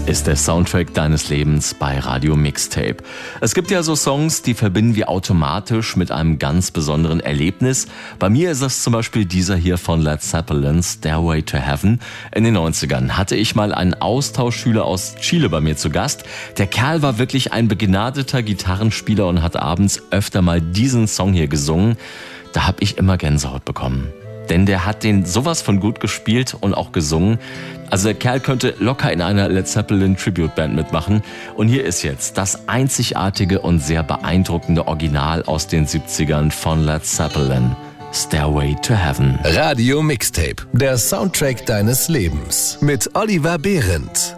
ist der Soundtrack deines Lebens bei Radio Mixtape. Es gibt ja so Songs, die verbinden wir automatisch mit einem ganz besonderen Erlebnis. Bei mir ist es zum Beispiel dieser hier von Led Zeppelin, Stairway to Heaven. In den 90ern hatte ich mal einen Austauschschüler aus Chile bei mir zu Gast. Der Kerl war wirklich ein begnadeter Gitarrenspieler und hat abends öfter mal diesen Song hier gesungen. Da habe ich immer Gänsehaut bekommen. Denn der hat den sowas von gut gespielt und auch gesungen. Also der Kerl könnte locker in einer Led Zeppelin Tribute Band mitmachen. Und hier ist jetzt das einzigartige und sehr beeindruckende Original aus den 70ern von Led Zeppelin. Stairway to Heaven. Radio Mixtape, der Soundtrack deines Lebens mit Oliver Behrendt.